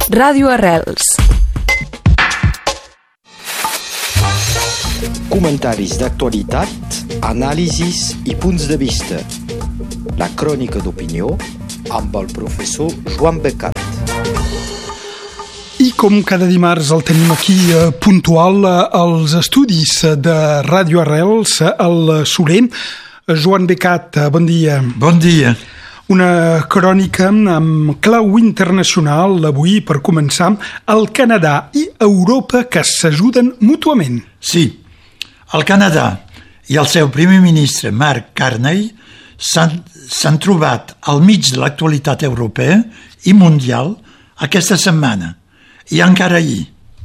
Ràdio Arrels. Comentaris d'actualitat, anàlisis i punts de vista. La crònica d'opinió amb el professor Joan Becat. I com cada dimarts el tenim aquí puntual als estudis de Ràdio Arrels, el Soler. Joan Becat, bon dia. Bon dia. Una crònica amb clau internacional avui per començar. El Canadà i Europa que s'ajuden mútuament. Sí, el Canadà i el seu primer ministre Mark Carney s'han trobat al mig de l'actualitat europea i mundial aquesta setmana. I encara ahir,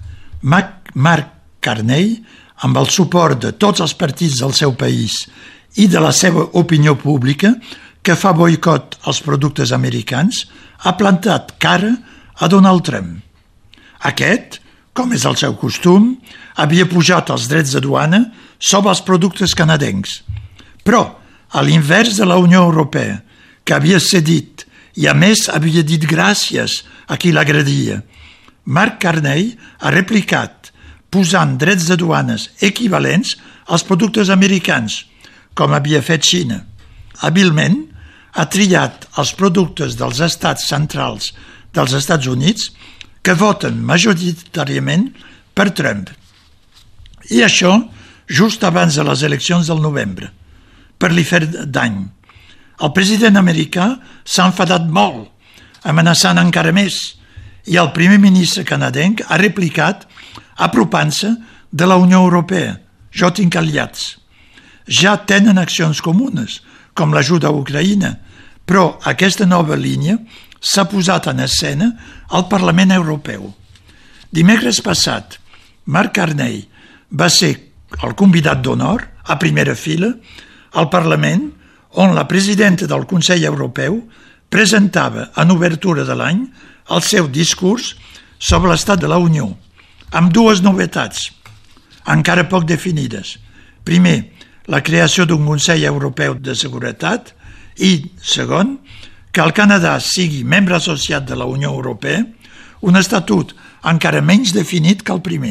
Mark Carney, amb el suport de tots els partits del seu país i de la seva opinió pública, que fa boicot als productes americans, ha plantat cara a Donald Trump. Aquest, com és el seu costum, havia pujat els drets de duana sobre els productes canadencs. Però, a l'invers de la Unió Europea, que havia cedit i a més havia dit gràcies a qui l'agredia, Mark Carney ha replicat posant drets de duanes equivalents als productes americans, com havia fet Xina. Hàbilment, ha triat els productes dels estats centrals dels Estats Units que voten majoritàriament per Trump. I això just abans de les eleccions del novembre, per li fer dany. El president americà s'ha enfadat molt, amenaçant encara més, i el primer ministre canadenc ha replicat apropant-se de la Unió Europea. Jo tinc aliats. Ja tenen accions comunes, com l'ajuda a Ucraïna, però aquesta nova línia s'ha posat en escena al Parlament Europeu. Dimecres passat, Mark Carney va ser el convidat d'honor, a primera fila, al Parlament, on la presidenta del Consell Europeu presentava en obertura de l'any el seu discurs sobre l'estat de la Unió, amb dues novetats, encara poc definides. Primer, la creació d'un Consell Europeu de Seguretat i, segon, que el Canadà sigui membre associat de la Unió Europea, un estatut encara menys definit que el primer.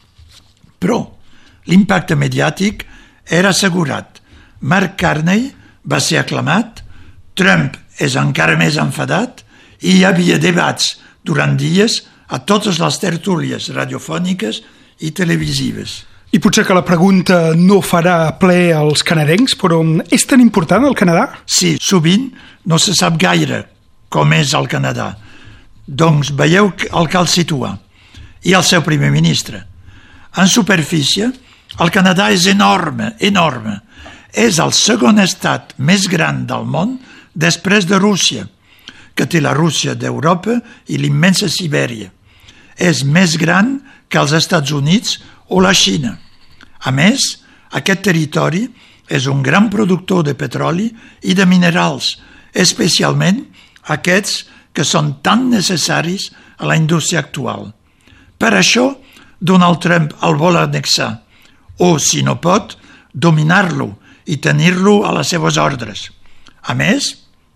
Però l'impacte mediàtic era assegurat. Mark Carney va ser aclamat, Trump és encara més enfadat i hi havia debats durant dies a totes les tertúlies radiofòniques i televisives. I potser que la pregunta no farà ple als canadencs, però és tan important el Canadà? Sí, sovint no se sap gaire com és el Canadà. Doncs veieu el cal situar. I el seu primer ministre. En superfície, el Canadà és enorme, enorme. És el segon estat més gran del món després de Rússia, que té la Rússia d'Europa i l'immensa Sibèria. És més gran que els Estats Units o la Xina. A més, aquest territori és un gran productor de petroli i de minerals, especialment aquests que són tan necessaris a la indústria actual. Per això, Donald Trump el vol annexar, o, si no pot, dominar-lo i tenir-lo a les seves ordres. A més,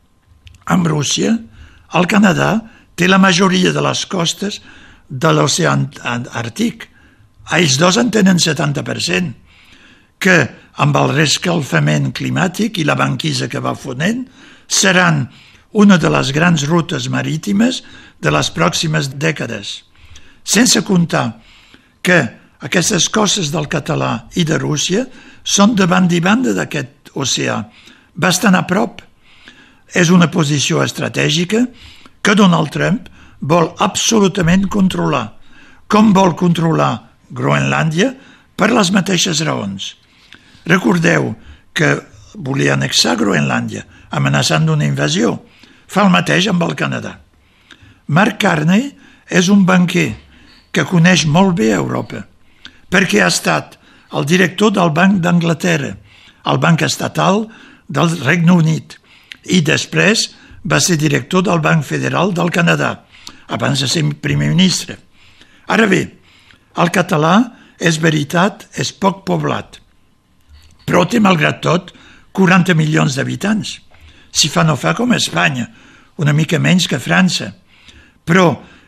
amb Rússia, el Canadà té la majoria de les costes de l'oceà Àrtic. Ells dos en tenen 70%, que amb el reescalfament climàtic i la banquisa que va fonent seran una de les grans rutes marítimes de les pròximes dècades. Sense comptar que aquestes costes del català i de Rússia són de banda i banda d'aquest oceà, bastant a prop. És una posició estratègica que Donald Trump vol absolutament controlar, com vol controlar Groenlàndia per les mateixes raons. Recordeu que volia annexar Groenlàndia, amenaçant d'una invasió. Fa el mateix amb el Canadà. Mark Carney és un banquer que coneix molt bé Europa, perquè ha estat el director del Banc d'Anglaterra, el Banc Estatal del Regne Unit, i després va ser director del Banc Federal del Canadà, abans de ser primer ministre. Ara bé, el català, és veritat, és poc poblat, però té, malgrat tot, 40 milions d'habitants. Si fa no fa com Espanya, una mica menys que França. Però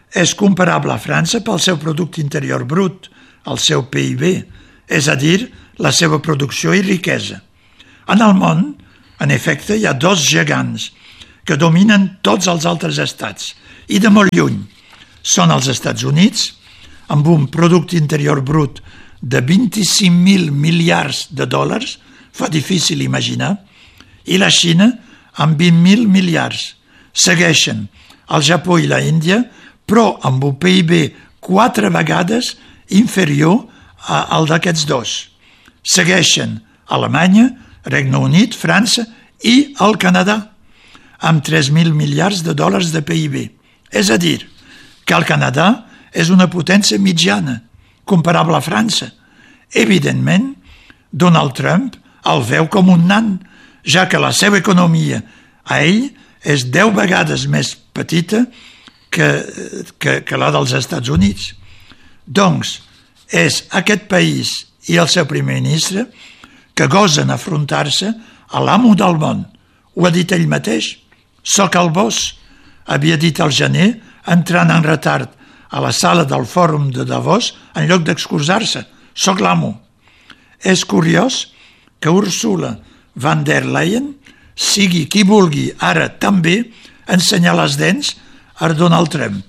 és comparable a França pel seu producte interior brut, el seu PIB, és a dir, la seva producció i riquesa. En el món, en efecte, hi ha dos gegants que dominen tots els altres estats i de molt lluny. Són els Estats Units, amb un producte interior brut de 25.000 miliards de dòlars, fa difícil imaginar, i la Xina amb 20.000 miliards. Segueixen el Japó i la Índia, però amb un PIB 4 vegades inferior al d'aquests dos. Segueixen Alemanya, Regne Unit, França i el Canadà, amb 3.000 miliards de dòlars de PIB. És a dir, que el Canadà és una potència mitjana, comparable a França. Evidentment, Donald Trump el veu com un nan, ja que la seva economia a ell és 10 vegades més petita que la dels Estats Units. Doncs és aquest país i el seu primer ministre que gosen afrontar-se a l'amo del món. Ho ha dit ell mateix. Soc el boss, havia dit al gener, entrant en retard a la sala del fòrum de Davos en lloc d'excusar-se. Soc l'amo. És curiós que Ursula von der Leyen sigui qui vulgui ara també ensenyar les dents a Donald Trump.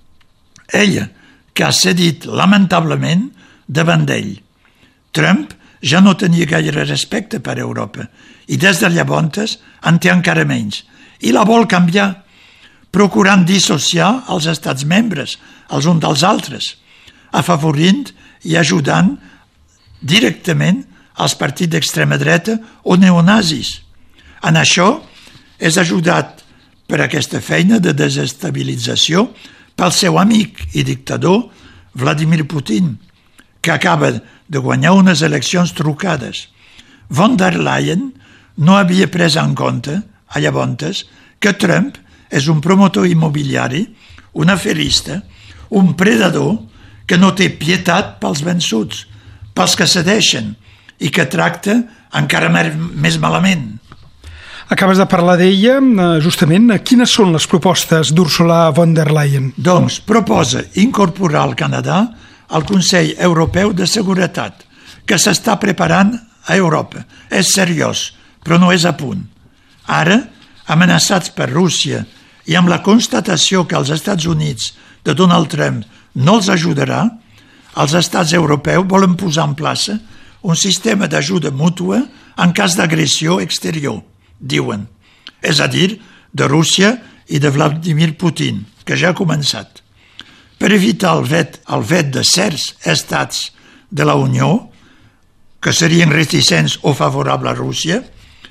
Ella, que ha cedit lamentablement davant d'ell. Trump ja no tenia gaire respecte per Europa i des de llavors en té encara menys i la vol canviar, procurant dissociar els estats membres els uns dels altres, afavorint i ajudant directament als partits d'extrema dreta o neonazis. En això és ajudat per aquesta feina de desestabilització pel seu amic i dictador Vladimir Putin, que acaba de guanyar unes eleccions trucades. Von der Leyen no havia pres en compte, a llavors, que Trump és un promotor immobiliari, un aferista, un predador que no té pietat pels vençuts, pels que cedeixen i que tracta encara més malament. Acabes de parlar d'ella, justament. Quines són les propostes d'Ursula von der Leyen? Doncs proposa incorporar el Canadà al Consell Europeu de Seguretat, que s'està preparant a Europa. És seriós, però no és a punt. Ara, amenaçats per Rússia i amb la constatació que els Estats Units de Donald Trump no els ajudarà, els estats europeus volen posar en plaça un sistema d'ajuda mútua en cas d'agressió exterior, diuen. És a dir, de Rússia i de Vladimir Putin, que ja ha començat. Per evitar el vet de certs estats de la Unió, que serien reticents o favorables a Rússia,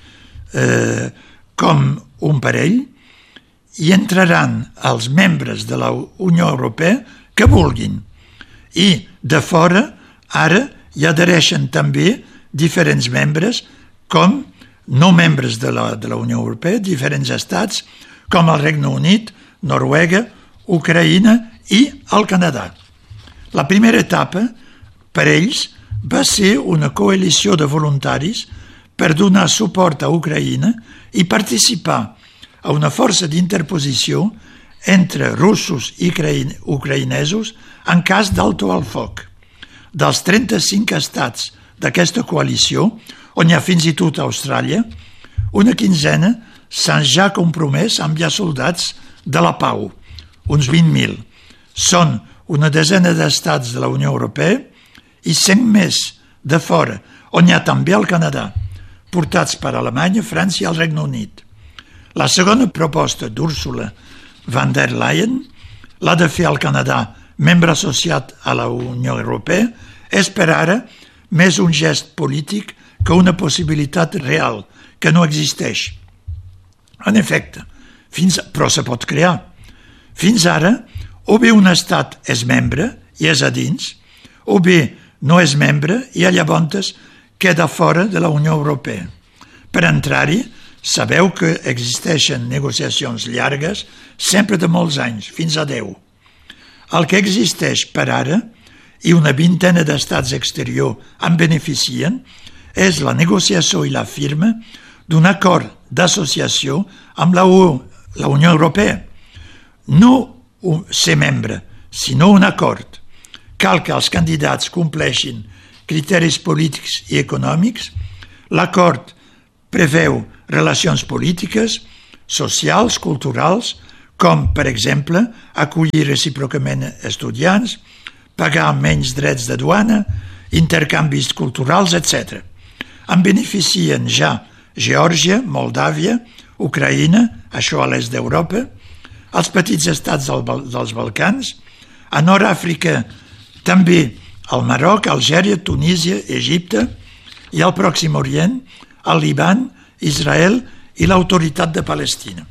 com un parell, hi entraran els membres de la Unió Europea que vulguin. I de fora, ara, hi adhereixen també diferents membres, com no membres de la Unió Europea, diferents estats, com el Regne Unit, Noruega, Ucraïna i el Canadà. La primera etapa, per ells, va ser una coalició de voluntaris per donar suport a Ucraïna i participar a una força d'interposició entre russos i ucraïnesos en cas d'alto al foc. Dels 35 estats d'aquesta coalició, on hi ha fins i tot Austràlia, una quinzena s'han ja compromès a enviar soldats de la pau, uns 20.000. Són una desena d'estats de la Unió Europea i 100 més de fora, on hi ha també el Canadà, portats per Alemanya, França i el Regne Unit. La segona proposta d'Ursula von der Leyen, la de fer el Canadà membre associat a la Unió Europea, és per ara més un gest polític que una possibilitat real, que no existeix. En efecte, però se pot crear. Fins ara, o bé un estat és membre i és a dins, o bé no és membre i llavors queda fora de la Unió Europea. Per entrar-hi, sabeu que existeixen negociacions llargues, sempre de molts anys, fins a 10. El que existeix per ara, i una vintena d'estats exteriors en beneficien, és la negociació i la firma d'un acord d'associació amb la Unió Europea. No ser membre, sinó un acord. Cal que els candidats compleixin criteris polítics i econòmics. L'acord preveu relacions polítiques, socials, culturals, com, per exemple, acollir recíprocament estudiants, pagar menys drets de duana, intercanvis culturals, etc. En beneficien ja Geòrgia, Moldàvia, Ucraïna, això a l'est d'Europa, els petits estats dels Balcans, a Nord-Àfrica també el Marroc, Algèria, Tunísia, Egipte i al Pròxim Orient, el Líban, Israel i l'Autoritat de Palestina.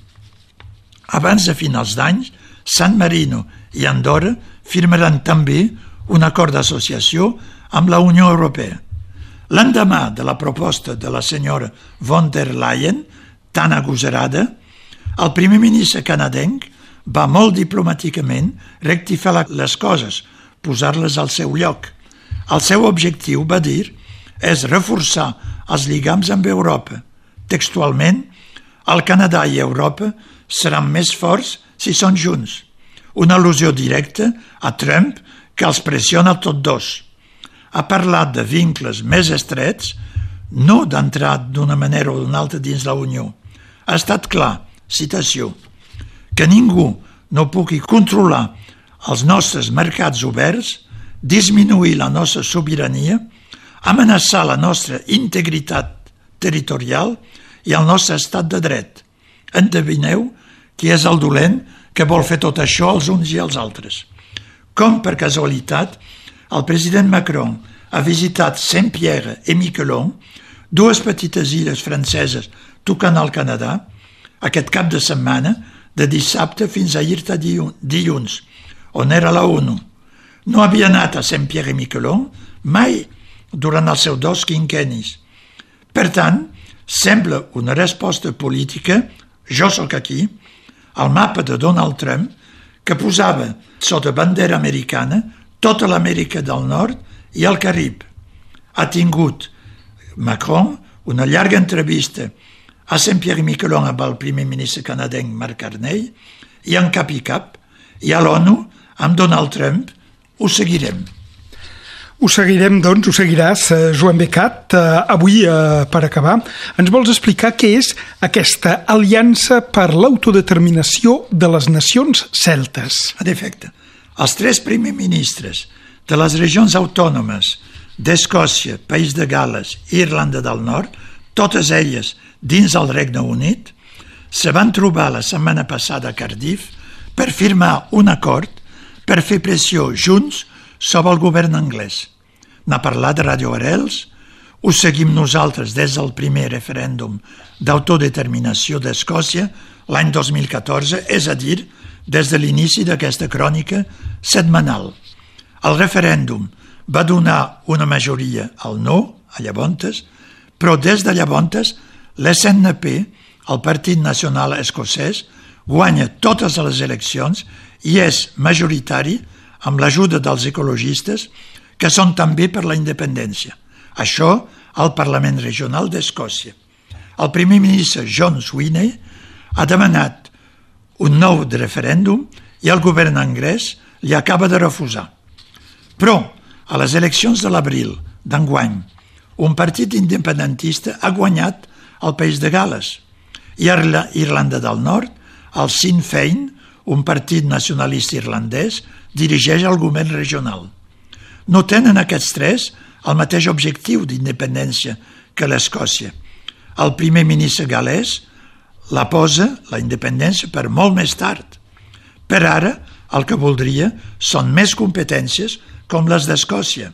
Abans de finals d'any, San Marino i Andorra firmaran també un acord d'associació amb la Unió Europea. L'endemà de la proposta de la senyora von der Leyen, tan agosarada, el primer ministre canadenc va molt diplomàticament rectificar les coses, posar-les al seu lloc. El seu objectiu, va dir, és reforçar els lligams amb Europa. Textualment, el Canadà i Europa seran més forts si són junts. Una al·lusió directa a Trump que els pressiona tots dos. Ha parlat de vincles més estrets, no d'entrar d'una manera o d'una altra dins la Unió. Ha estat clar, citació, que ningú no pugui controlar els nostres mercats oberts, disminuir la nostra sobirania, amenaçar la nostra integritat territorial i el nostre estat de dret. Endevineu qui és el dolent que vol fer tot això els uns i els altres. Com per casualitat, el president Macron ha visitat Saint-Pierre i Miquelon, dues petites illes franceses tocant al Canadà, aquest cap de setmana, de dissabte fins a ahir dilluns, on era la ONU. No havia anat a Saint-Pierre i Miquelon mai durant els seus 2 quinquennis. Per tant, sembla una resposta política, jo sóc aquí, al mapa de Donald Trump, que posava sota bandera americana tota l'Amèrica del Nord i el Carib. Ha tingut Macron una llarga entrevista a Saint-Pierre i Miquelon amb el primer ministre canadenc Mark Carney i en cap i cap, i a l'ONU amb Donald Trump. Ho seguirem. Ho seguirem, doncs, ho seguiràs, Joan Becat. Avui, per acabar, ens vols explicar què és aquesta aliança per l'autodeterminació de les nacions celtes. En efecte, els 3 primers ministres de les regions autònomes d'Escòcia, País de Gal·les i Irlanda del Nord, totes elles dins el Regne Unit, se van trobar la setmana passada a Cardiff per firmar un acord per fer pressió junts sobre el govern anglès. N'ha parlat Radio Arrels, ho seguim nosaltres des del primer referèndum d'autodeterminació d'Escòcia l'any 2014, és a dir, des de l'inici d'aquesta crònica setmanal. El referèndum va donar una majoria al no, a llavors, però des de llavors l'SNP, el Partit Nacional Escocès, guanya totes les eleccions i és majoritari amb l'ajuda dels ecologistes que són també per la independència. Això al Parlament Regional d'Escòcia. El primer ministre John Swinney ha demanat un nou referèndum i el govern anglès li acaba de refusar. Però, a les eleccions de l'abril d'enguany, un partit independentista ha guanyat el País de Gal·les i a Irlanda del Nord, el Sinn Féin, un partit nacionalista irlandès, dirigeix el govern regional. No tenen aquests 3 el mateix objectiu d'independència que l'Escòcia. El primer ministre gal·lès la posa, la independència, per molt més tard. Per ara, el que voldria són més competències com les d'Escòcia.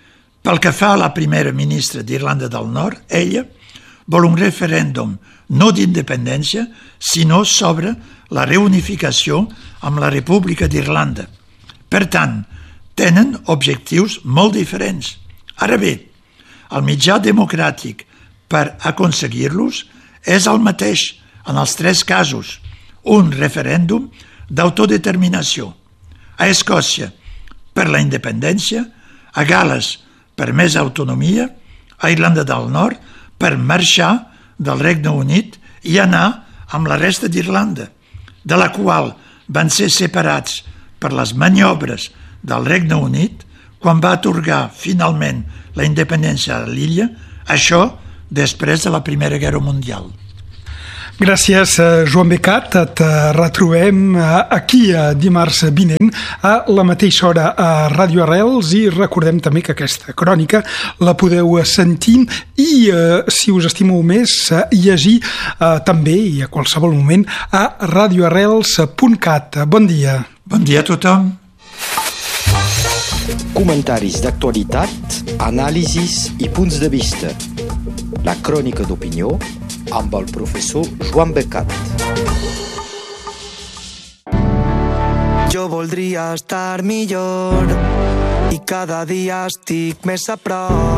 Pel que fa a la primera ministra d'Irlanda del Nord, ella vol un referèndum no d'independència, sinó sobre la reunificació amb la República d'Irlanda. Per tant, tenen objectius molt diferents. Ara bé, el mitjà democràtic per aconseguir-los és el mateix en els 3 casos, un referèndum d'autodeterminació. A Escòcia, per la independència, a Gal·les, per més autonomia, a Irlanda del Nord, per marxar del Regne Unit i anar amb la resta d'Irlanda, de la qual van ser separats per les maniobres del Regne Unit quan va atorgar finalment la independència a l'illa, això després de la Primera Guerra Mundial. Gràcies, Joan Becat. Et retrobem aquí dimarts vinent a la mateixa hora a Ràdio Arrels i recordem també que aquesta crònica la podeu sentir i, si us estimeu més, llegir també i a qualsevol moment a radioarrels.cat. Bon dia. Bon dia a tothom. Comentaris d'actualitat, anàlisis i punts de vista. La crònica d'opinió amb el professor Joan Becat. Jo voldria estar millor i cada dia estic més a prop.